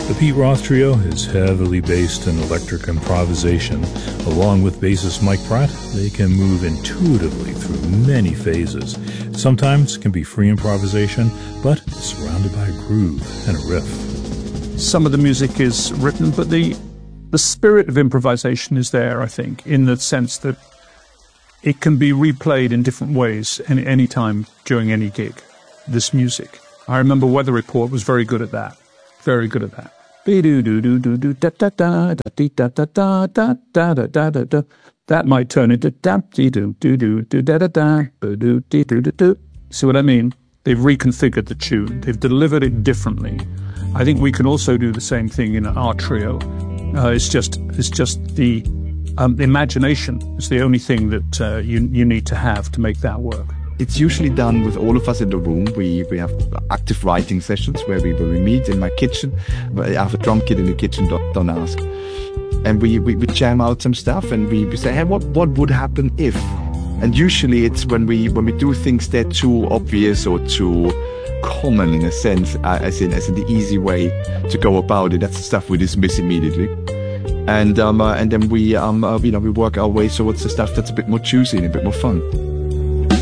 The Pete Roth Trio is heavily based in electric improvisation. Along with bassist Mike Pratt, they can move intuitively through many phases. Sometimes it can be free improvisation, but surrounded by a groove and a riff. Some of the music is written, but the spirit of improvisation is there, I think, in the sense that it can be replayed in different ways any time during any gig, this music. I remember Weather Report was very good at that. Very good at that. That might turn into see what I mean? They've reconfigured the tune. They've delivered it differently. I think we can also do the same thing in our trio. It's just the imagination is the only thing that you need to have to make that work. It's usually done with all of us in the room. We have active writing sessions where we meet in my kitchen. I have a drum kit in the kitchen, don't ask. And we jam out some stuff and we say, hey, what would happen if? And usually it's when we do things that are too obvious or too common in a sense, as in the easy way to go about it. That's the stuff we dismiss immediately. And then we work our way towards the stuff that's a bit more juicy and a bit more fun.